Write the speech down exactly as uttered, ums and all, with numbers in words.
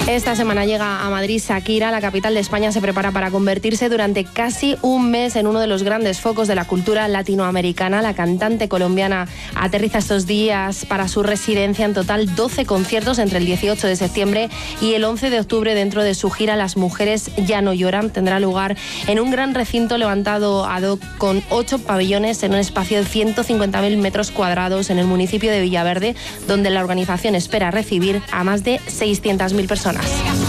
Esta semana llega a Madrid Shakira. La capital de España se prepara para convertirse durante casi un mes en uno de los grandes focos de la cultura latinoamericana. La cantante colombiana aterriza estos días para su residencia. En total doce conciertos entre el dieciocho de septiembre y el once de octubre dentro de su gira Las Mujeres Ya No Lloran. Tendrá lugar en un gran recinto levantado ad hoc con ocho pabellones en un espacio de ciento cincuenta mil metros cuadrados en el municipio de Villaverde, donde la organización espera recibir a más de seiscientas mil personas.